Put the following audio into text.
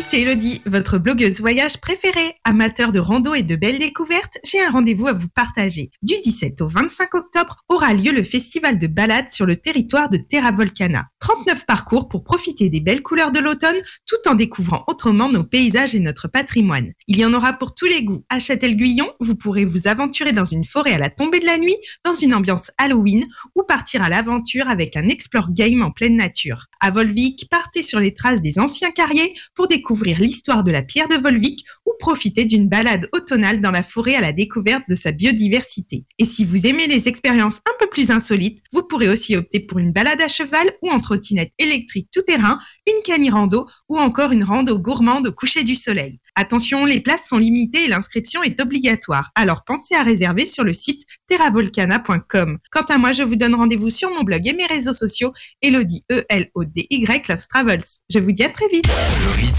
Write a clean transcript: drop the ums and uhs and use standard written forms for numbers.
Salut, c'est Elodie, votre blogueuse voyage préférée. Amateur de rando et de belles découvertes, j'ai un rendez-vous à vous partager. Du 17 au 25 octobre aura lieu le festival de balade sur le territoire de Terra Volcana. 39 parcours pour profiter des belles couleurs de l'automne tout en découvrant autrement nos paysages et notre patrimoine. Il y en aura pour tous les goûts. À Châtel-Guyon, vous pourrez vous aventurer dans une forêt à la tombée de la nuit, dans une ambiance Halloween ou partir à l'aventure avec un Explore Game en pleine nature. À Volvic, partez sur les traces des anciens carriers pour découvrir l'histoire de la pierre de Volvic ou profiter d'une balade automnale dans la forêt à la découverte de sa biodiversité. Et si vous aimez les expériences un peu plus insolites, vous pourrez aussi opter pour une balade à cheval ou en trottinette électrique tout-terrain, une cani-rando ou encore une rando gourmande au coucher du soleil. Attention, les places sont limitées et l'inscription est obligatoire. Alors pensez à réserver sur le site terravolcana.com. Quant à moi, je vous donne rendez-vous sur mon blog et mes réseaux sociaux, Elodie, E-L-O-D-Y, Loves Travels. Je vous dis à très vite. Le rythme